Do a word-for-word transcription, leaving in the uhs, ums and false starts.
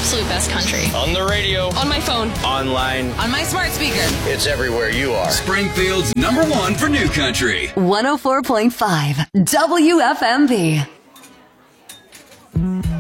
absolute best country. On the radio. On my phone. Online. On my smart speaker. It's everywhere you are. Springfield's number one for new country. one oh four point five W F M B.